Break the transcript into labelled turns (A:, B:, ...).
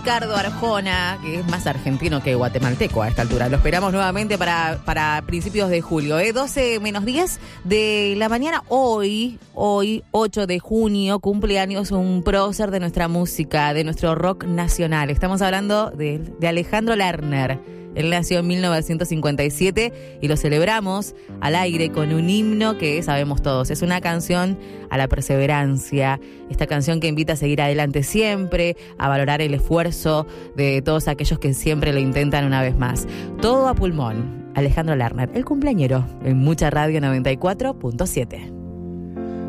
A: Ricardo Arjona, que es más argentino que guatemalteco a esta altura. Lo esperamos nuevamente para principios de julio. 12 menos 10 de la mañana. Hoy, 8 de junio, cumpleaños un prócer de nuestra música, de nuestro rock nacional. Estamos hablando de Alejandro Lerner. Él nació en 1957 y lo celebramos al aire con un himno que sabemos todos. Es una canción a la perseverancia, esta canción que invita a seguir adelante siempre, a valorar el esfuerzo de todos aquellos que siempre lo intentan una vez más. Todo a pulmón. Alejandro Lerner, el cumpleañero, en Mucha Radio 94.7.